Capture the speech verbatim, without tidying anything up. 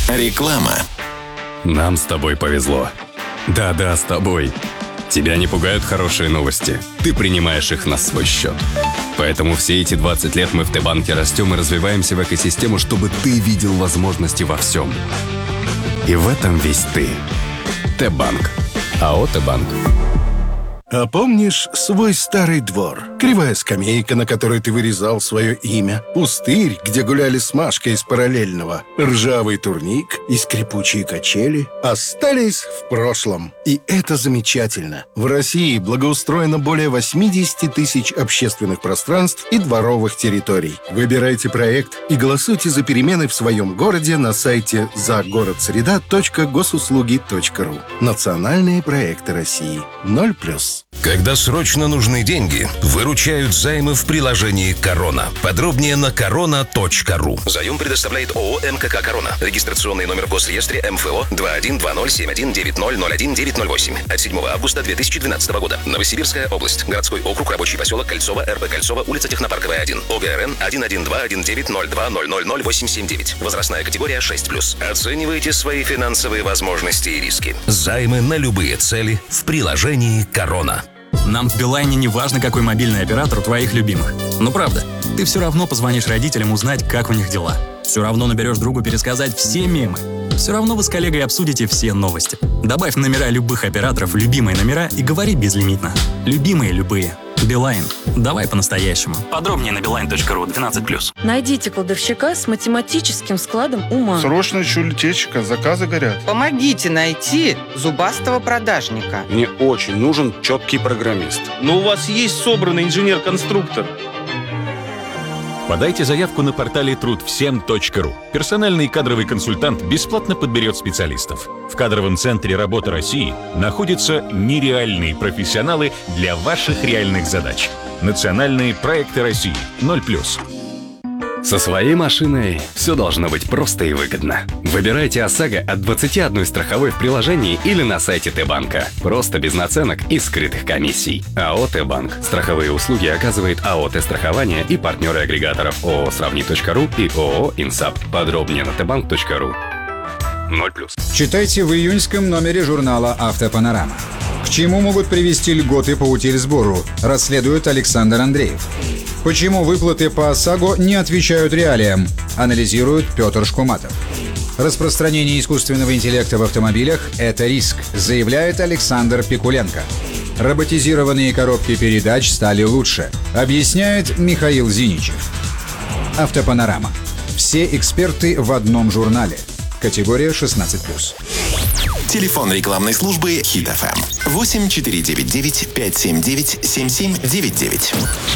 Реклама. Нам с тобой повезло. Да-да, с тобой. Тебя не пугают хорошие новости. Ты принимаешь их на свой счет. Поэтому все эти двадцать лет мы в Т-банке растем и развиваемся в экосистему, чтобы ты видел возможности во всем. И в этом весь ты. Т-банк. АО «Т-банк». А помнишь свой старый двор? Кривая скамейка, на которой ты вырезал свое имя, пустырь, где гуляли с Машкой из параллельного, ржавый турник и скрипучие качели остались в прошлом. И это замечательно. В России благоустроено более восемьдесят тысяч общественных пространств и дворовых территорий. Выбирайте проект и голосуйте за перемены в своем городе на сайте загородсреда точка госуслуги точка ру. Национальные проекты России. ноль плюс. Когда срочно нужны деньги, выручают займы в приложении «Корона». Подробнее на корона точка ру. Заем предоставляет ООО «МКК Корона». Регистрационный номер в Госреестре эм эф о два один два ноль семь один девять ноль ноль один девять ноль восемь от седьмого августа две тысячи двенадцатого года. Новосибирская область. Городской округ, рабочий поселок Кольцово, эр бэ Кольцово, улица Технопарковая, один. о гэ эр эн один один два один девять ноль два ноль ноль ноль восемь семь девять. Возрастная категория шесть плюс. Оценивайте свои финансовые возможности и риски. Займы на любые цели в приложении «Корона». Нам в Билайне не важно, какой мобильный оператор у твоих любимых. Ну правда, ты все равно позвонишь родителям узнать, как у них дела. Все равно наберешь другу пересказать все мемы. Все равно вы с коллегой обсудите все новости. Добавь номера любых операторов в любимые номера и говори безлимитно. Любимые любые. Билайн. Давай по-настоящему. Подробнее на билайн точка ру двенадцать плюс. Найдите кладовщика с математическим складом ума. Срочно ищу летчика, заказы горят. Помогите найти зубастого продажника. Мне очень нужен четкий программист. Но у вас есть собранный инженер-конструктор. Подайте заявку на портале труд всем точка ру. Персональный и кадровый консультант бесплатно подберет специалистов. В кадровом центре «Работа России» находятся нереальные профессионалы для ваших реальных задач. Национальные проекты России. ноль плюс. Со своей машиной все должно быть просто и выгодно. Выбирайте ОСАГО от двадцати одной страховой в приложении или на сайте Т-банка. Просто без наценок и скрытых комиссий. АО «Т-банк». Страховые услуги оказывает АО «Т-страхование» и партнеры агрегаторов ООО «Сравни точка ру» и ООО «Инсап». Подробнее на тэ банк точка ру. ноль плюс. Читайте в июньском номере журнала «Автопанорама». К чему могут привести льготы по утильсбору, расследует Александр Андреев. Почему выплаты по ОСАГО не отвечают реалиям, анализирует Петр Шкуматов. Распространение искусственного интеллекта в автомобилях – это риск, заявляет Александр Пикуленко. Роботизированные коробки передач стали лучше, объясняет Михаил Зиничев. Автопанорама. Все эксперты в одном журнале. Категория шестнадцать плюс. Телефон рекламной службы Хит эф эм восемь четыре девять девять пять семь девять семь семь девять девять.